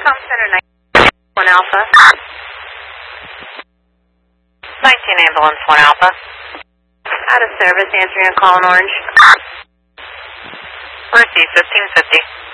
Com Center 1 Alpha. 19 Ambulance 1 Alpha. Out of service, answering a call in Orange. Receive 1550.